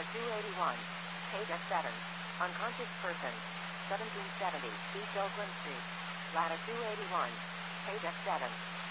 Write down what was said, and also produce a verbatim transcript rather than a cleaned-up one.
Ladder two eighty-one. Page F seven. Unconscious person. seventeen seventy East Oakland Street. Ladder two eighty-one. Page F seven.